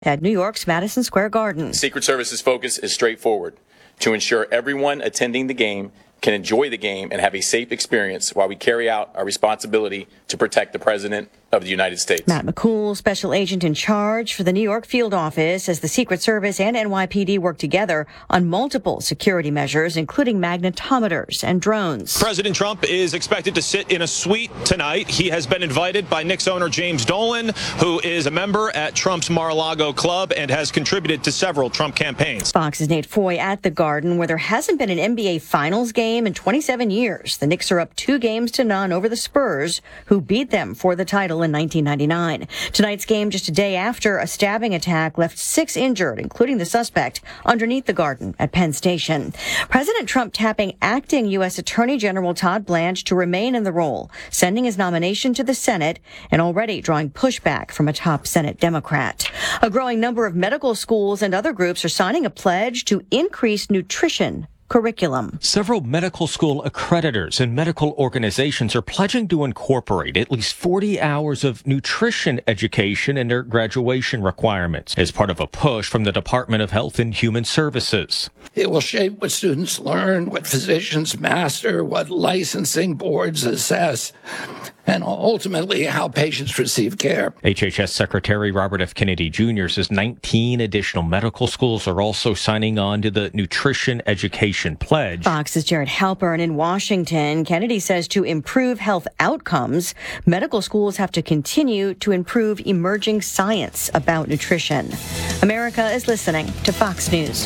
at New York's Madison Square Garden. Secret Service's focus is straightforward: to ensure everyone attending the game can enjoy the game and have a safe experience while we carry out our responsibility to protect the President of the United States. Matt McCool, special agent in charge for the New York field office, as the Secret Service and NYPD work together on multiple security measures, including magnetometers and drones. President Trump is expected to sit in a suite tonight. He has been invited by Knicks owner James Dolan, who is a member at Trump's Mar-a-Lago club and has contributed to several Trump campaigns. Fox's Nate Foy at the Garden, where there hasn't been an NBA Finals game in 27 years. The Knicks are up 2-0 over the Spurs, who beat them for the title in 1999. Tonight's game just a day after a stabbing attack left 6 injured, including the suspect, underneath the Garden at Penn Station. President Trump tapping acting U.S. Attorney General Todd Blanche to remain in the role, sending his nomination to the Senate, and already drawing pushback from a top Senate Democrat. A growing number of medical schools and other groups are signing a pledge to increase nutrition curriculum. Several medical school accreditors and medical organizations are pledging to incorporate at least 40 hours of nutrition education in their graduation requirements as part of a push from the Department of Health and Human Services. It will shape what students learn, what physicians master, what licensing boards assess, and ultimately how patients receive care. HHS Secretary Robert F. Kennedy Jr. says 19 additional medical schools are also signing on to the Nutrition Education Pledge. Fox's Jared Halpern in Washington. Kennedy says to improve health outcomes, medical schools have to continue to improve emerging science about nutrition. America is listening to Fox News.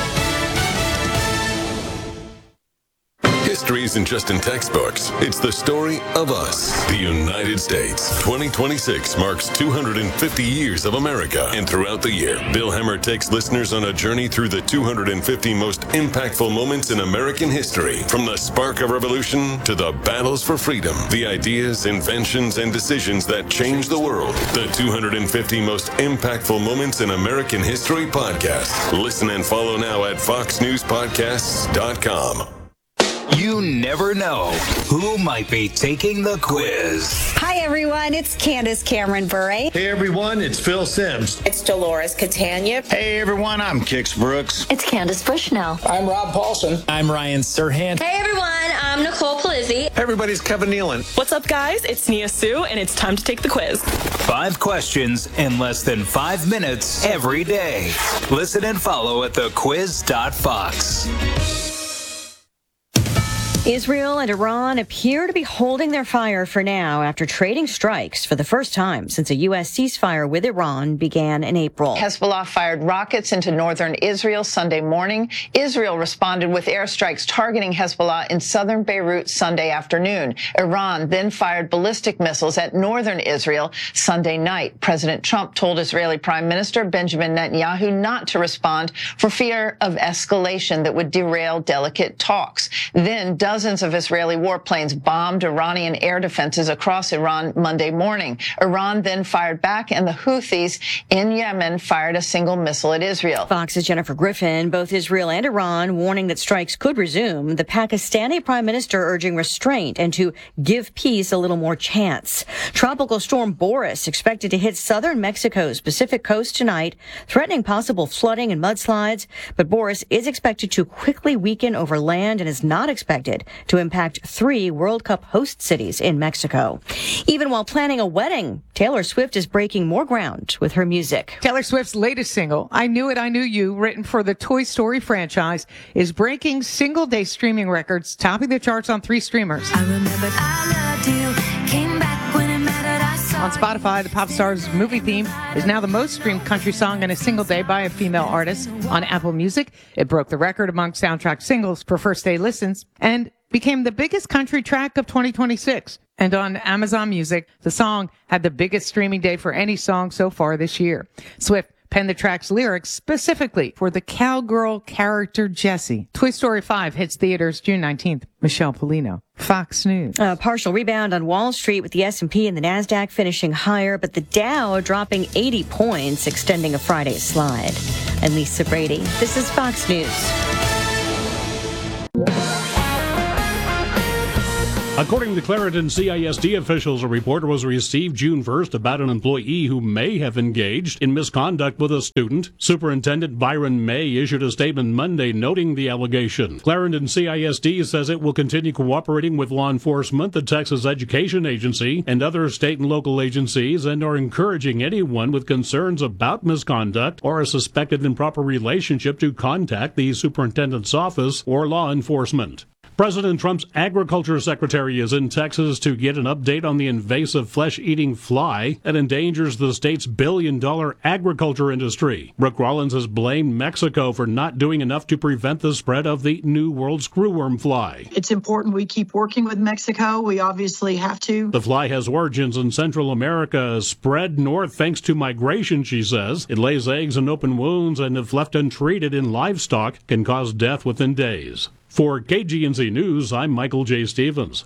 History isn't just in textbooks. It's the story of us, the United States. 2026 marks 250 years of America. And throughout the year, Bill Hemmer takes listeners on a journey through the 250 most impactful moments in American history. From the spark of revolution to the battles for freedom, the ideas, inventions, and decisions that changed the world. The 250 most impactful moments in American history podcast. Listen and follow now at foxnewspodcasts.com. You never know who might be taking the quiz. Hi, everyone. It's Candace Cameron Bure. Hey, everyone. It's Phil Sims. It's Dolores Catania. Hey, everyone. I'm Kix Brooks. It's Candace Bushnell. I'm Rob Paulson. I'm Ryan Serhant. Hey, everyone. I'm Nicole Palizzi. Hey, everybody. It's Kevin Nealon. What's up, guys? It's Nia Sue, and it's time to take the quiz. 5 questions in less than 5 minutes every day. Listen and follow at thequiz.fox. Israel and Iran appear to be holding their fire for now after trading strikes for the first time since a U.S. ceasefire with Iran began in April. Hezbollah fired rockets into northern Israel Sunday morning. Israel responded with airstrikes targeting Hezbollah in southern Beirut Sunday afternoon. Iran then fired ballistic missiles at northern Israel Sunday night. President Trump told Israeli Prime Minister Benjamin Netanyahu not to respond for fear of escalation that would derail delicate talks. Then dozens of Israeli warplanes bombed Iranian air defenses across Iran Monday morning. Iran then fired back, and the Houthis in Yemen fired a single missile at Israel. Fox's Jennifer Griffin. Both Israel and Iran warning that strikes could resume. The Pakistani prime minister urging restraint and to give peace a little more chance. Tropical storm Boris expected to hit southern Mexico's Pacific coast tonight, threatening possible flooding and mudslides. But Boris is expected to quickly weaken over land and is not expected to impact 3 World Cup host cities in Mexico. Even while planning a wedding, Taylor Swift is breaking more ground with her music. Taylor Swift's latest single, I Knew It, I Knew You, written for the Toy Story franchise, is breaking single-day streaming records, topping the charts on 3 streamers. I remembered I loved you, came back when it mattered, I saw On Spotify, the pop star's movie theme is now the most streamed country song in a single day by a female artist. On Apple Music, it broke the record among soundtrack singles for first-day listens and became the biggest country track of 2026. And on Amazon Music, the song had the biggest streaming day for any song so far this year. Swift penned the track's lyrics specifically for the cowgirl character Jessie. Toy Story 5 hits theaters June 19th. Michelle Polino, Fox News. A partial rebound on Wall Street with the S&P and the NASDAQ finishing higher, but the Dow dropping 80 points, extending a Friday slide. I'm Lisa Brady. This is Fox News. According to Clarendon CISD officials, a report was received June 1st about an employee who may have engaged in misconduct with a student. Superintendent Byron May issued a statement Monday noting the allegation. Clarendon CISD says it will continue cooperating with law enforcement, the Texas Education Agency, and other state and local agencies, and are encouraging anyone with concerns about misconduct or a suspected improper relationship to contact the superintendent's office or law enforcement. President Trump's agriculture secretary is in Texas to get an update on the invasive flesh-eating fly that endangers the state's billion-dollar agriculture industry. Brooke Rollins has blamed Mexico for not doing enough to prevent the spread of the New World screwworm fly. It's important we keep working with Mexico. We obviously have to. The fly has origins in Central America, spread north thanks to migration, she says. It lays eggs in open wounds and, if left untreated in livestock, can cause death within days. For KGNC News, I'm Michael J. Stevens.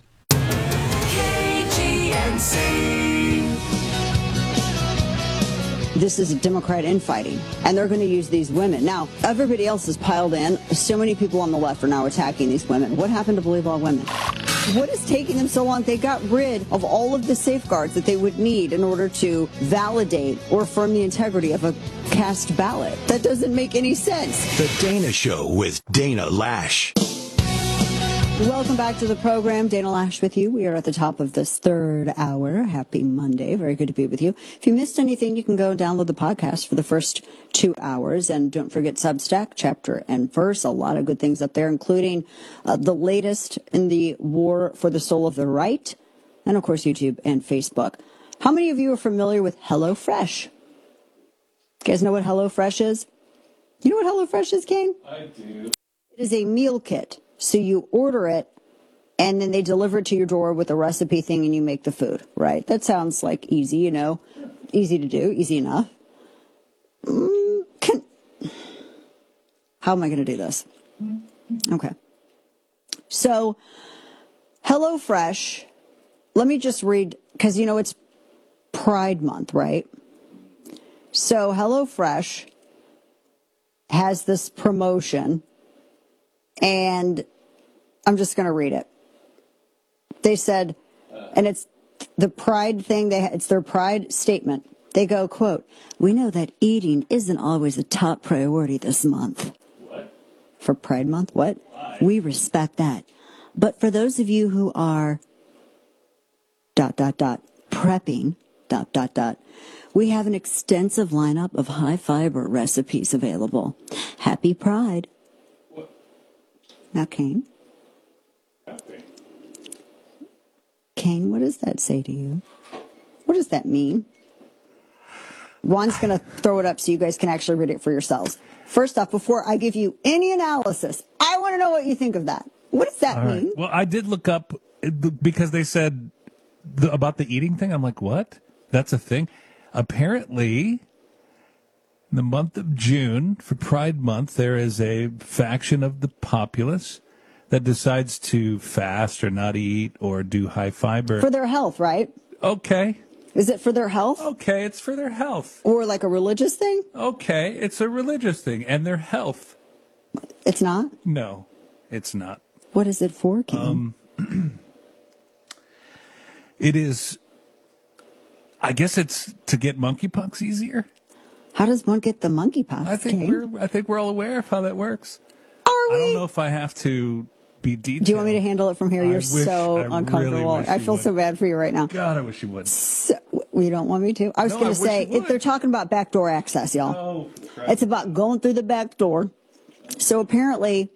This is a Democrat infighting, and they're going to use these women. Now, everybody else has piled in. So many people on the left are now attacking these women. What happened to believe all women? What is taking them so long? They got rid of all of the safeguards that they would need in order to validate or affirm the integrity of a cast ballot. That doesn't make any sense. The Dana Show with Dana Lash. Welcome back to the program. Dana Lash with you. We are at the top of this third hour. Happy Monday. Very good to be with you. If you missed anything, you can go download the podcast for the first 2 hours. And don't forget Substack, chapter and verse. A lot of good things up there, including the latest in the war for the soul of the right. And, of course, YouTube and Facebook. How many of you are familiar with HelloFresh? You guys know what HelloFresh is? You know what HelloFresh is, Kane? I do. It is a meal kit. So you order it, and then they deliver it to your door with a recipe thing, and you make the food, right? That sounds like easy, you know, easy to do, easy enough. How am I going to do this? Okay. So HelloFresh, let me just read, because, you know, it's Pride Month, right? So HelloFresh has this promotion. And I'm just going to read it. They said, and it's the Pride thing, it's their Pride statement. They go, quote, "We know that eating isn't always a top priority this month." What? For Pride Month? What? Why? We respect that. But for those of you who are ... prepping ... we have an extensive lineup of high fiber recipes available. Happy Pride. Now, Kane. Kane, what does that say to you? What does that mean? Juan's going to throw it up so you guys can actually read it for yourselves. First off, before I give you any analysis, I want to know what you think of that. What does that mean? Right. Well, I did look up because they said about the eating thing. I'm like, what? That's a thing? Apparently, in the month of June, for Pride Month, there is a faction of the populace that decides to fast or not eat or do high fiber. For their health, right? Okay. Is it for their health? Okay, it's for their health. Or like a religious thing? Okay, it's a religious thing and their health. It's not? No, it's not. What is it for, Kim? It is, I guess it's to get monkeypox easier. How does one get the monkeypox? I think we're all aware of how that works. Are we? I don't know if I have to be detailed. Do you want me to handle it from here? You're so uncomfortable. Really I feel so bad for you right now. God, I wish you would. So, you don't want me to? I was going to say, if they're talking about backdoor access, y'all. Oh, it's about going through the back door. So apparently,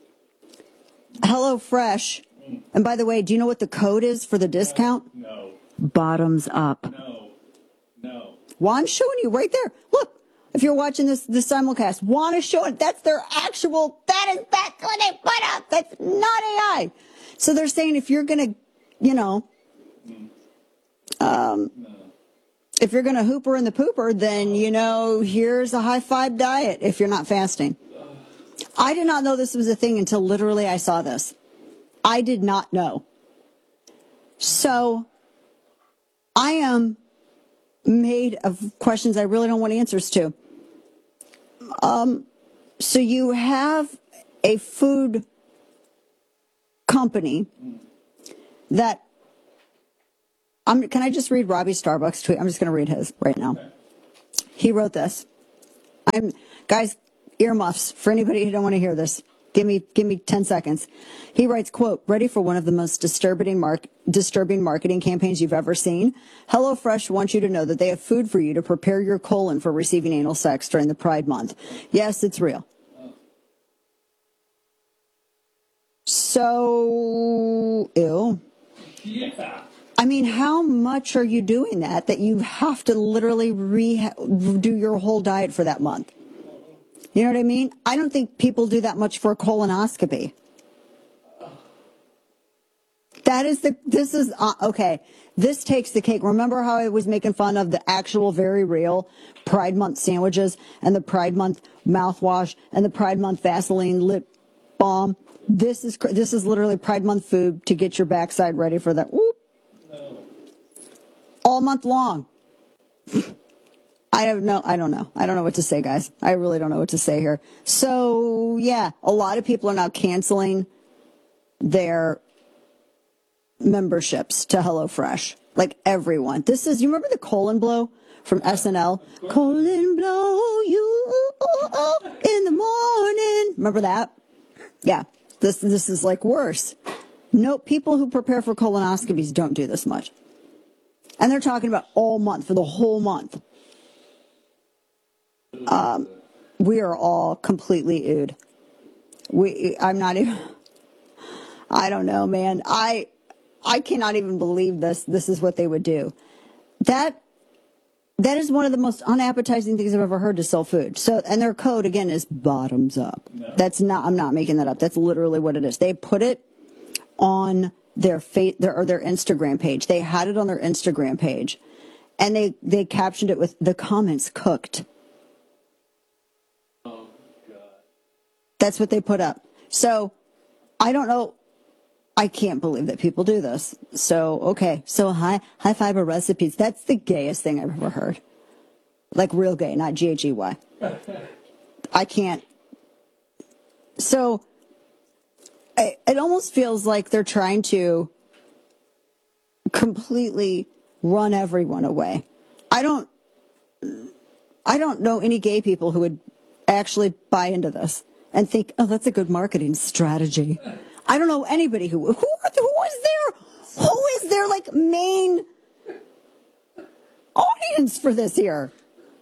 HelloFresh, and by the way, do you know what the code is for the discount? No. Bottoms up. No. Juan's showing you right there. Look, if you're watching this simulcast, Juan is showing. That's their actual, that's what they put up. That's not AI. So they're saying if you're going to, if you're going to hooper in the pooper, then, here's a high five diet if you're not fasting. I did not know this was a thing until literally I saw this. I did not know. So I am made of questions I really don't want answers to. So you have a food company that can I just read Robbie Starbucks' tweet? I'm just going to read his right now. He wrote this. Guys, earmuffs for anybody who don't want to hear this. Give me 10 seconds. He writes, quote, ready for one of the most disturbing marketing campaigns you've ever seen? HelloFresh wants you to know that they have food for you to prepare your colon for receiving anal sex during the Pride Month. Yes, it's real. So, ew. Yeah. I mean, how much are you doing that you have to literally do your whole diet for that month? You know what I mean? I don't think people do that much for a colonoscopy. Okay. This takes the cake. Remember how I was making fun of the actual very real Pride Month sandwiches and the Pride Month mouthwash and the Pride Month Vaseline lip balm? This is literally Pride Month food to get your backside ready for that. Whoop. All month long. I don't know. I don't know what to say, guys. I really don't know what to say here. So, yeah, a lot of people are now canceling their memberships to HelloFresh. Like everyone. You remember the colon blow from SNL? Colon blow you in the morning. Remember that? Yeah. This is like worse. No, people who prepare for colonoscopies don't do this much. And they're talking about all month, for the whole month. We are all completely ooed. I'm not even, I don't know, man. I cannot even believe this. This is what they would do. That is one of the most unappetizing things I've ever heard to sell food. So, and their code again is bottoms up. No. I'm not making that up. That's literally what it is. They put it on their Instagram page. They had it on their Instagram page, and they captioned it with the comments cooked. Oh God. That's what they put up. So I don't know. I can't believe that people do this. So okay. So high fiber recipes. That's the gayest thing I've ever heard. Like real gay, not GHEY. I can't. So it almost feels like they're trying to completely run everyone away. I don't know any gay people who would actually buy into this and think, oh, that's a good marketing strategy. I don't know anybody who is their like main audience for this here,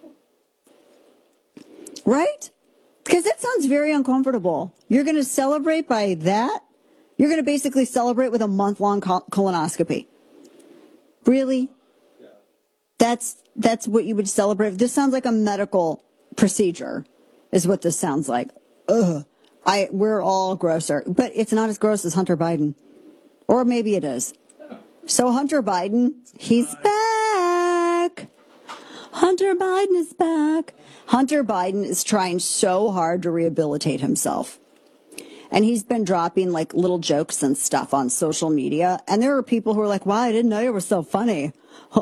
right? Because that sounds very uncomfortable. You're going to celebrate by that? You're going to basically celebrate with a month-long colonoscopy. Really? That's what you would celebrate? This sounds like a medical procedure, is what this sounds like. Ugh. We're all grosser. But it's not as gross as Hunter Biden. Or maybe it is. So Hunter Biden, he's back. Hunter Biden is back. Hunter Biden is trying so hard to rehabilitate himself. And he's been dropping like little jokes and stuff on social media. And there are people who are like, wow, I didn't know you were so funny.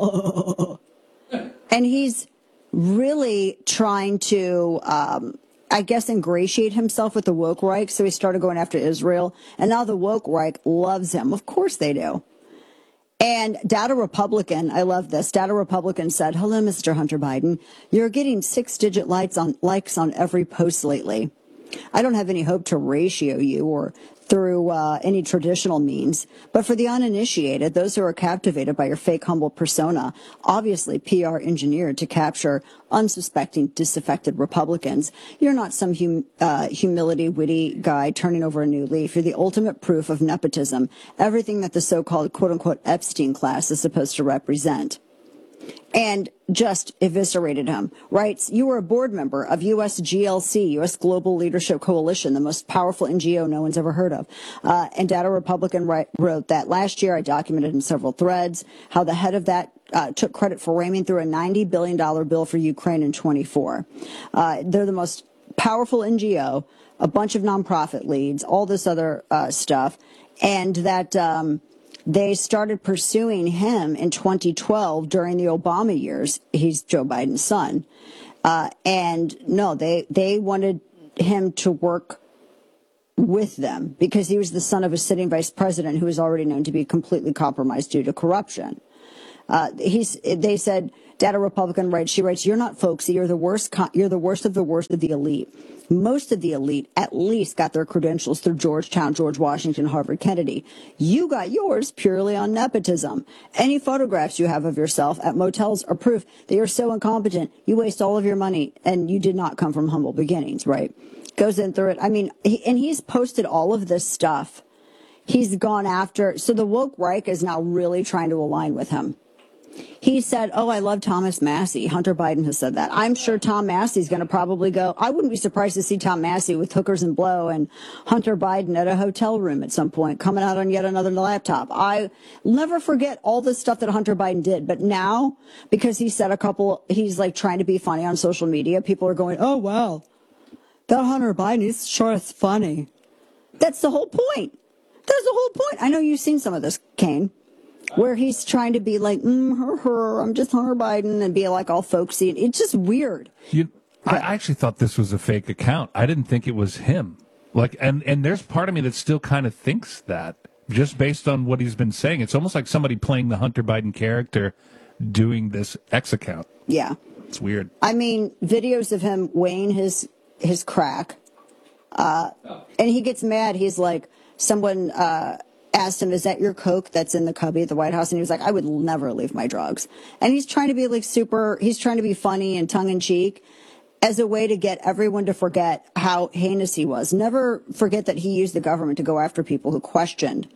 And he's really trying to, I guess, ingratiate himself with the woke Reich. So he started going after Israel. And now the woke Reich loves him. Of course they do. And Data Republican, I love this. Data Republican said, hello, Mr. Hunter Biden. You're getting 6-digit likes on every post lately. I don't have any hope to ratio you or through any traditional means. But for the uninitiated, those who are captivated by your fake humble persona, obviously PR engineered to capture unsuspecting, disaffected Republicans, you're not some humility, witty guy turning over a new leaf. You're the ultimate proof of nepotism, everything that the so-called quote-unquote Epstein class is supposed to represent. And just eviscerated him. Writes, you were a board member of USGLC, U.S. Global Leadership Coalition, the most powerful NGO no one's ever heard of. And Data Republican wrote that last year, I documented in several threads how the head of that took credit for ramming through a $90 billion bill for Ukraine in 24. They're the most powerful NGO, a bunch of nonprofit leads, all this other stuff. And that they started pursuing him in 2012 during the Obama years. He's Joe Biden's son. And no, they wanted him to work with them because he was the son of a sitting vice president who was already known to be completely compromised due to corruption. They said, Data Republican writes, she writes, "You're not folksy. You're the worst. You're the worst of the elite. Most of the elite at least got their credentials through Georgetown, George Washington, Harvard, Kennedy. You got yours purely on nepotism. Any photographs you have of yourself at motels are proof that you're so incompetent. You waste all of your money and you did not come from humble beginnings," right? Goes in through it. I mean, he's posted all of this stuff. He's gone after. So the woke Reich is now really trying to align with him. He said, "Oh, I love Thomas Massie." Hunter Biden has said that. I'm sure Tom Massie's going to probably go. I wouldn't be surprised to see Tom Massie with hookers and blow and Hunter Biden at a hotel room at some point, coming out on yet another laptop. I never forget all the stuff that Hunter Biden did. But now, because he said he's like trying to be funny on social media, people are going, "Oh, wow, that Hunter Biden, he's sure it's funny." That's the whole point. That's the whole point. I know you've seen some of this, Kane, where he's trying to be like, I'm just Hunter Biden, and be like all folksy. It's just weird. I actually thought this was a fake account. I didn't think it was him. And there's part of me that still kind of thinks that, just based on what he's been saying. It's almost like somebody playing the Hunter Biden character doing this X account. Yeah. It's weird. I mean, videos of him weighing his crack. And he gets mad. He's like, someone asked him, "Is that your Coke that's in the cubby at the White House?" And he was like, "I would never leave my drugs." And he's trying to be like he's trying to be funny and tongue in cheek as a way to get everyone to forget how heinous he was. Never forget that he used the government to go after people who questioned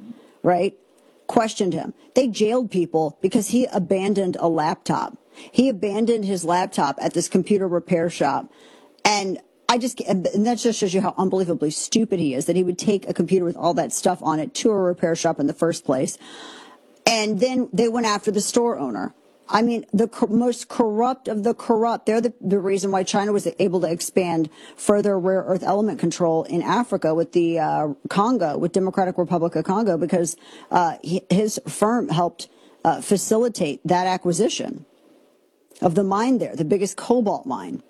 him. They jailed people because he abandoned a laptop. He abandoned his laptop at this computer repair shop. And that just shows you how unbelievably stupid he is, that he would take a computer with all that stuff on it to a repair shop in the first place. And then they went after the store owner. I mean, the most corrupt of the corrupt. They're the reason why China was able to expand further rare earth element control in Africa with the Congo, with Democratic Republic of Congo, because his firm helped facilitate that acquisition of the mine there, the biggest cobalt mine.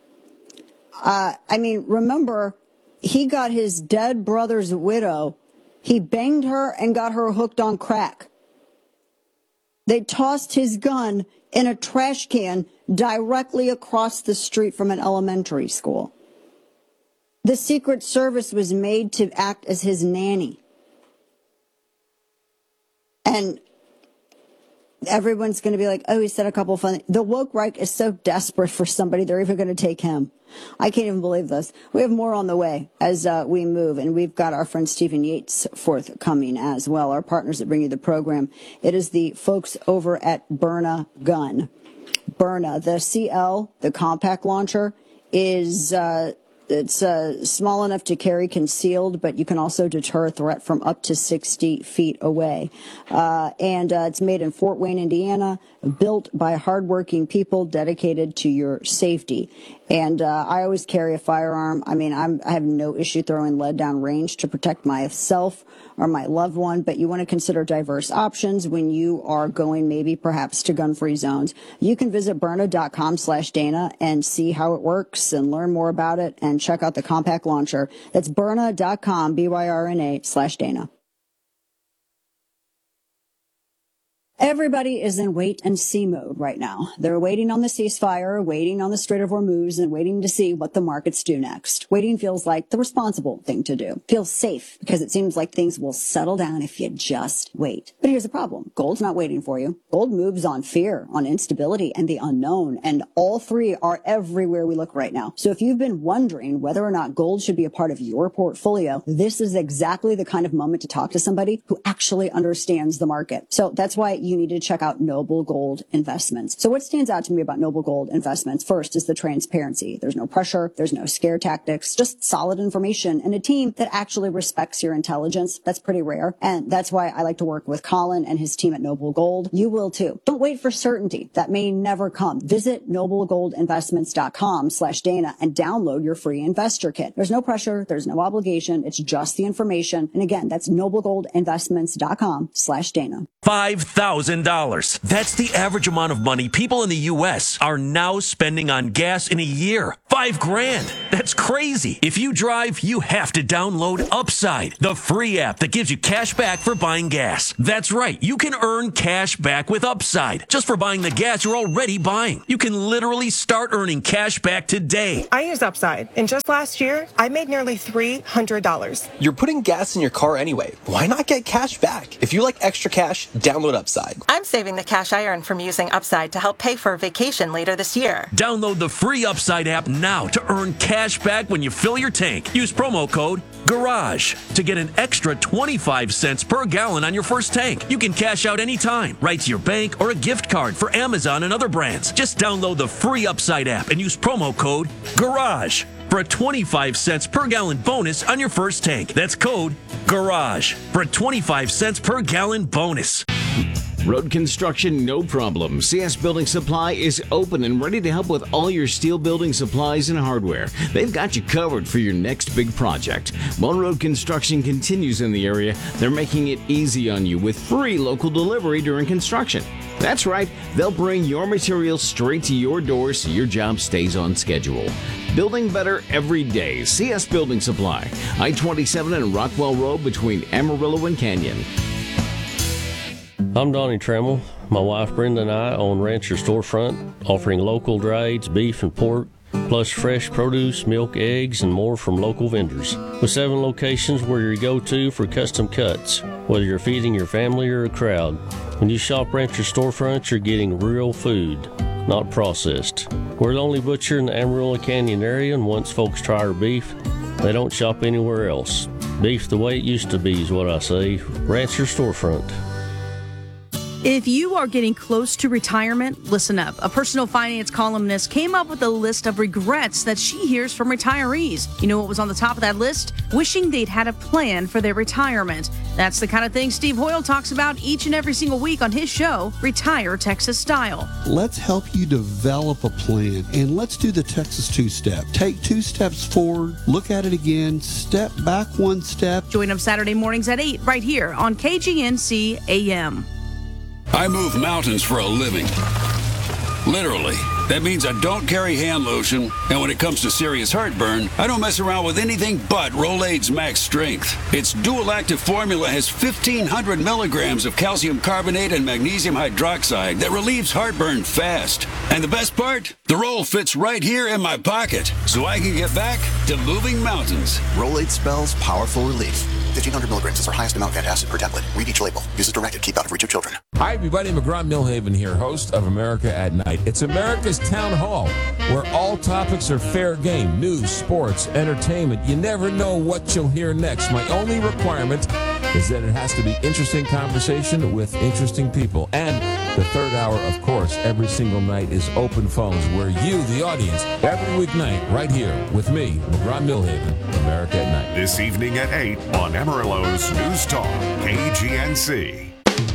I mean, remember, he got his dead brother's widow. He banged her and got her hooked on crack. They tossed his gun in a trash can directly across the street from an elementary school. The Secret Service was made to act as his nanny. And everyone's going to be like, "Oh, he said a couple of funny." The woke Reich is so desperate for somebody, they're even going to take him. I can't even believe this. We have more on the way as we move, and we've got our friend Stephen Yates forthcoming as well, our partners that bring you the program. It is the folks over at Byrna Gun. Byrna, the CL, the compact launcher, is it's small enough to carry concealed, but you can also deter a threat from up to 60 feet away. And it's made in Fort Wayne, Indiana, built by hardworking people dedicated to your safety. And I always carry a firearm. I mean, I have no issue throwing lead down range to protect myself or my loved one, but you want to consider diverse options when you are going maybe perhaps to gun-free zones. You can visit Byrna.com/Dana and see how it works and learn more about it and check out the compact launcher. That's Byrna.com, Byrna/Dana. Everybody is in wait-and-see mode right now. They're waiting on the ceasefire, waiting on the Strait of Hormuz, and waiting to see what the markets do next. Waiting feels like the responsible thing to do. Feels safe because it seems like things will settle down if you just wait. But here's the problem. Gold's not waiting for you. Gold moves on fear, on instability, and the unknown, and all three are everywhere we look right now. So if you've been wondering whether or not gold should be a part of your portfolio, this is exactly the kind of moment to talk to somebody who actually understands the market. So that's why you need to check out Noble Gold Investments. So what stands out to me about Noble Gold Investments first is the transparency. There's no pressure. There's no scare tactics, just solid information and a team that actually respects your intelligence. That's pretty rare. And that's why I like to work with Colin and his team at Noble Gold. You will too. Don't wait for certainty. That may never come. Visit noblegoldinvestments.com/Dana and download your free investor kit. There's no pressure. There's no obligation. It's just the information. And again, that's noblegoldinvestments.com/Dana. $5,000. That's the average amount of money people in the U.S. are now spending on gas in a year. $5,000. That's crazy. If you drive, you have to download Upside, the free app that gives you cash back for buying gas. That's right. You can earn cash back with Upside just for buying the gas you're already buying. You can literally start earning cash back today. I use Upside, and just last year, I made nearly $300. You're putting gas in your car anyway. Why not get cash back? If you like extra cash, download Upside. I'm saving the cash I earn from using Upside to help pay for a vacation later this year. Download the free Upside app now to earn cash back when you fill your tank. Use promo code GARAGE to get an extra 25 cents per gallon on your first tank. You can cash out anytime, right to your bank or a gift card for Amazon and other brands. Just download the free Upside app and use promo code GARAGE for a 25 cents per gallon bonus on your first tank. That's code GARAGE for a 25 cents per gallon bonus. Road construction, no problem. CS Building Supply is open and ready to help with all your steel building supplies and hardware. They've got you covered for your next big project. While road construction continues in the area, they're making it easy on you with free local delivery during construction. That's right, they'll bring your materials straight to your door so your job stays on schedule. Building better every day. CS Building Supply, I-27 and Rockwell Road between Amarillo and Canyon. I'm Donnie Tremmel. My wife Brenda and I own Rancher Storefront, offering local drieds, beef and pork, plus fresh produce, milk, eggs, and more from local vendors. With 7 locations, we're your go-to for custom cuts, whether you're feeding your family or a crowd. When you shop Rancher Storefront, you're getting real food, not processed. We're the only butcher in the Amarillo Canyon area, and once folks try our beef, they don't shop anywhere else. Beef the way it used to be is what I say. Rancher Storefront. If you are getting close to retirement, listen up. A personal finance columnist came up with a list of regrets that she hears from retirees. You know what was on the top of that list? Wishing they'd had a plan for their retirement. That's the kind of thing Steve Hoyle talks about each and every single week on his show, Retire Texas Style. Let's help you develop a plan, and let's do the Texas 2-step. Take 2 steps forward, look at it again, step back 1 step. Join them Saturday mornings at 8 right here on KGNC AM. I move mountains for a living. Literally. That means I don't carry hand lotion, and when it comes to serious heartburn, I don't mess around with anything but Rolaids Max Strength. Its dual-active formula has 1,500 milligrams of calcium carbonate and magnesium hydroxide that relieves heartburn fast. And the best part? The roll fits right here in my pocket, so I can get back to moving mountains. Rolaids spells powerful relief. 1,500 milligrams is our highest amount of antacid per tablet. Read each label. Use as directed. Keep out of reach of children. Hi, everybody. McGraw-Milhaven here, host of America at Night. It's America's Town Hall, where all topics are fair game. News, sports, entertainment. You never know what you'll hear next. My only requirement is that it has to be interesting conversation with interesting people. And the third hour, of course, every single night is open phones, where you, the audience, every weeknight, right here with me, McGraw-Milhaven, America at Night. This evening at 8 on Amarillo's News Talk, KGNC.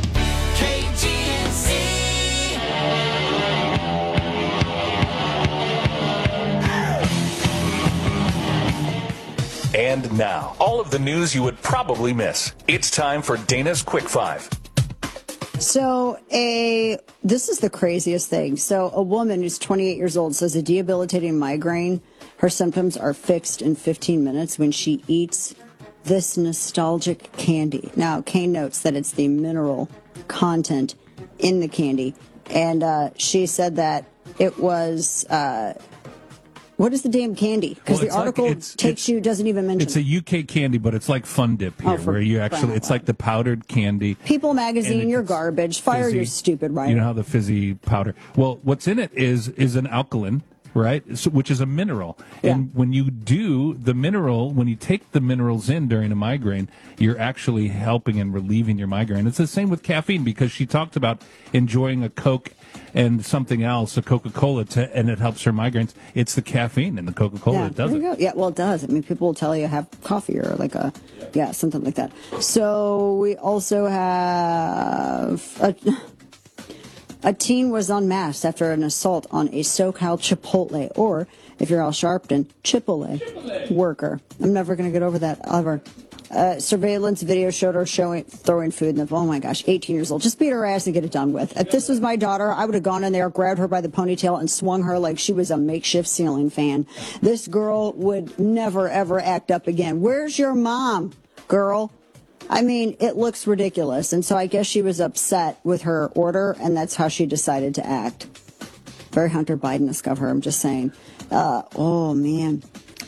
And now, all of the news you would probably miss. It's time for Dana's Quick 5. So this is the craziest thing. So a woman who's 28 years old says a debilitating migraine, her symptoms are fixed in 15 minutes when she eats this nostalgic candy. Now, Kane notes that it's the mineral content in the candy. And she said that it was... what is the damn candy? Because the article doesn't even mention it. It's a UK candy, but it's like Fun Dip here, where you actually, it's like the powdered candy. People magazine, you're garbage. Fire fizzy, your stupid writer. You know how the fizzy powder. Well, what's in it is an alkaline, right? So, which is a mineral. Yeah. And when you do the mineral, when you take the minerals in during a migraine, you're actually helping and relieving your migraine. It's the same with caffeine, because she talked about enjoying a Coke and something else, a Coca-Cola, and it helps her migraines. It's the caffeine in the Coca-Cola that does it. Go. Yeah, well, it does. I mean, people will tell you have coffee or like something like that. So we also have a teen was unmasked after an assault on a SoCal Chipotle, or if you're Al Sharpton, Chipotle worker. I'm never going to get over that ever. Surveillance video showed her throwing food in the, oh my gosh, 18 years old. Just beat her ass and get it done with. If this was my daughter, I would have gone in there, grabbed her by the ponytail, and swung her like she was a makeshift ceiling fan. This girl would never, ever act up again. Where's your mom, girl? I mean, it looks ridiculous. And so I guess she was upset with her order, and that's how she decided to act. Very Hunter Biden-esque of her, I'm just saying. Oh, man.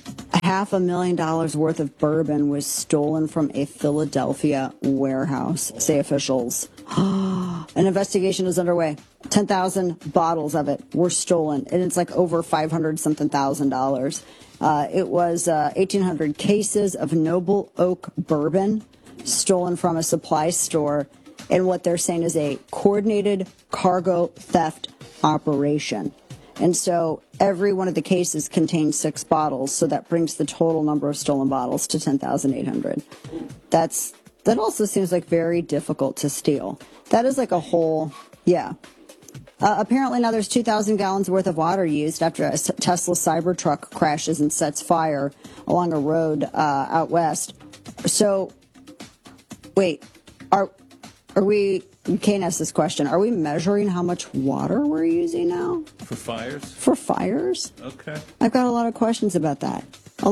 $500,000 worth of bourbon was stolen from a Philadelphia warehouse, say officials. An investigation is underway. 10,000 bottles of it were stolen, and it's like over $500-something thousand. It was 1,800 cases of Noble Oak bourbon stolen from a supply store, and what they're saying is a coordinated cargo theft operation. And so every one of the cases contains 6 bottles, so that brings the total number of stolen bottles to 10,800. That also seems like very difficult to steal. That is like a whole, yeah. Apparently now there's 2,000 gallons worth of water used after a Tesla Cybertruck crashes and sets fire along a road out west. So, wait, are we... You can't ask this question. Are we measuring how much water we're using now? For fires? For fires? Okay. I've got a lot of questions about that.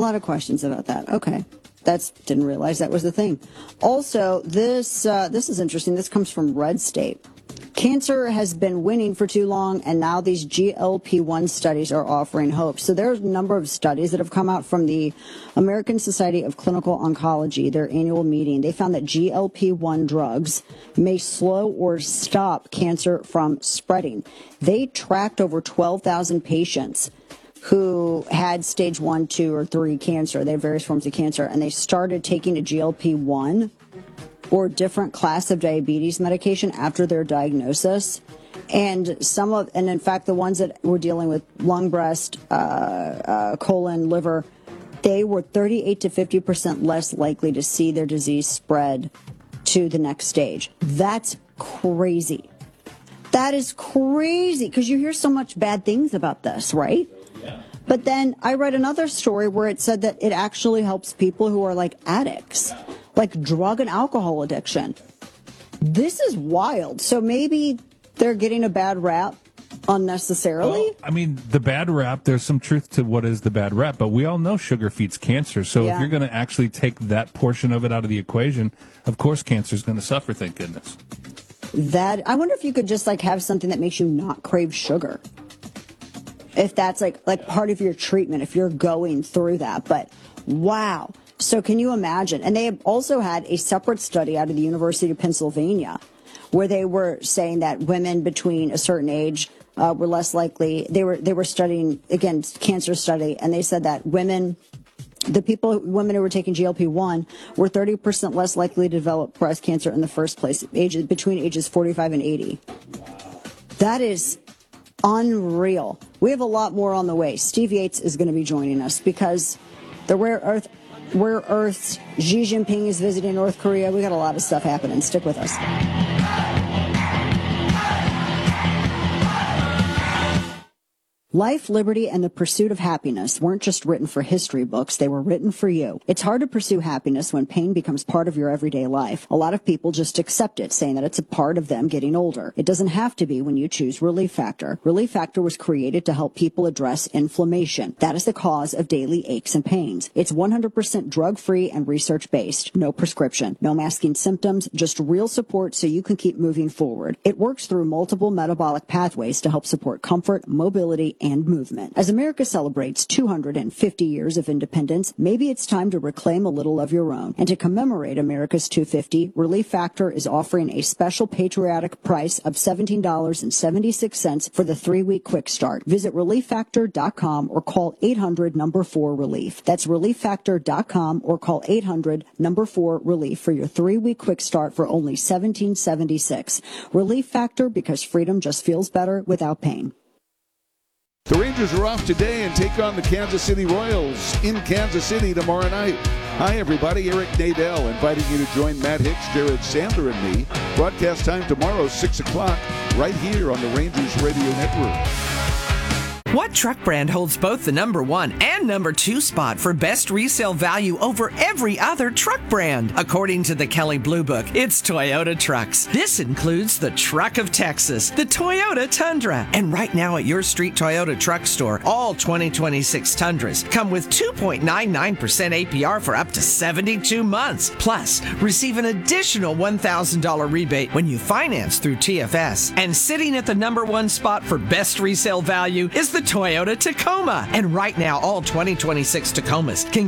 Okay. Didn't realize that was the thing. Also, this is interesting. This comes from Red State. Cancer has been winning for too long, and now these GLP-1 studies are offering hope. So there's a number of studies that have come out from the American Society of Clinical Oncology, their annual meeting. They found that GLP-1 drugs may slow or stop cancer from spreading. They tracked over 12,000 patients who had stage 1, 2, or 3 cancer. They have various forms of cancer, and they started taking a GLP-1 or different class of diabetes medication after their diagnosis. And in fact, the ones that were dealing with lung, breast, colon, liver, they were 38 to 50% less likely to see their disease spread to the next stage. That's crazy. That is crazy, because you hear so much bad things about this, right? Yeah. But then I read another story where it said that it actually helps people who are like addicts, like drug and alcohol addiction. This is wild. So maybe they're getting a bad rap unnecessarily. Well, I mean, the bad rap, there's some truth to what is the bad rap, but we all know sugar feeds cancer. So if you're going to actually take that portion of it out of the equation, of course cancer is going to suffer, thank goodness. I wonder if you could just like have something that makes you not crave sugar. If that's like part of your treatment, if you're going through that. But wow. So can you imagine? And they have also had a separate study out of the University of Pennsylvania where they were saying that women between a certain age were less likely. They were studying, again, cancer study, and they said that women who were taking GLP-1 were 30% less likely to develop breast cancer in the first place, between ages 45 and 80. That is unreal. We have a lot more on the way. Steve Yates is going to be joining us because the Rare Earth's Xi Jinping is visiting North Korea. We got a lot of stuff happening. Stick with us. Life, liberty, and the pursuit of happiness weren't just written for history books, they were written for you. It's hard to pursue happiness when pain becomes part of your everyday life. A lot of people just accept it, saying that it's a part of them getting older. It doesn't have to be when you choose Relief Factor. Relief Factor was created to help people address inflammation. That is the cause of daily aches and pains. It's 100% drug-free and research-based. No prescription, no masking symptoms, just real support so you can keep moving forward. It works through multiple metabolic pathways to help support comfort, mobility, and movement. As America celebrates 250 years of independence, maybe it's time to reclaim a little of your own. And to commemorate America's 250, Relief Factor is offering a special patriotic price of $17.76 for the 3-week quick start. Visit ReliefFactor.com or call 800-4RELIEF. That's ReliefFactor.com or call 800-4RELIEF for your 3-week quick start for only $17.76. Relief Factor, because freedom just feels better without pain. The Rangers are off today and take on the Kansas City Royals in Kansas City tomorrow night. Hi, everybody. Eric Nadel inviting you to join Matt Hicks, Jared Sandler, and me. Broadcast time tomorrow, 6 o'clock, right here on the Rangers Radio Network. What truck brand holds both the number 1 and number 2 spot for best resale value over every other truck brand? According to the Kelley Blue Book, it's Toyota trucks. This includes the truck of Texas, the Toyota Tundra. And right now at your street Toyota truck store, all 2026 Tundras come with 2.99% APR for up to 72 months. Plus, receive an additional $1,000 rebate when you finance through TFS. And sitting at the number 1 spot for best resale value is the Toyota Tacoma. And right now, all 2026 Tacomas can